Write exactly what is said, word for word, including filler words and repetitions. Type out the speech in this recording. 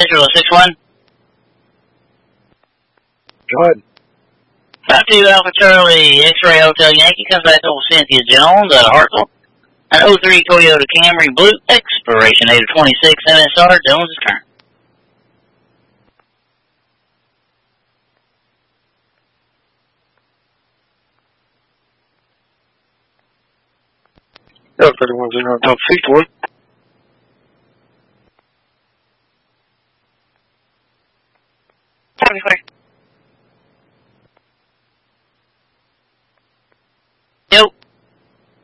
Central six one. Go ahead. five two Alpha Charlie, X-Ray Hotel Yankee, comes back to old Cynthia Jones out of Hartsville. An oh three Toyota Camry Blue, expiration date of twenty-six, M S R, Jones' turn. L thirty-one zero, top sixty-one. seventy-four.